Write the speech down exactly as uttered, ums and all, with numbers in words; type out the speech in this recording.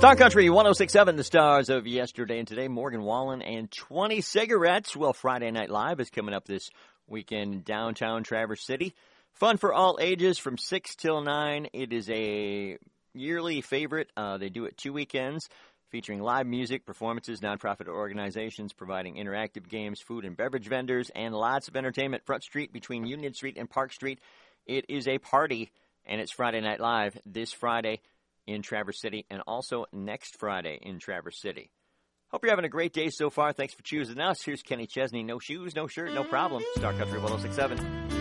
Star Country one oh six point seven, the stars of yesterday and today. Morgan Wallen and twenty cigarettes. Well, Friday Night Live is coming up this weekend in downtown Traverse City. Fun for all ages from six till nine. It is a yearly favorite. Uh, they do it two weekends, featuring live music, performances, nonprofit organizations providing interactive games, food and beverage vendors, and lots of entertainment. Front Street between Union Street and Park Street. It is a party, and it's Friday Night Live this Friday in Traverse City, and also next Friday in Traverse City. Hope you're having a great day so far. Thanks for choosing us. Here's Kenny Chesney. No shoes, no shirt, no problem. Star Country one oh six point seven.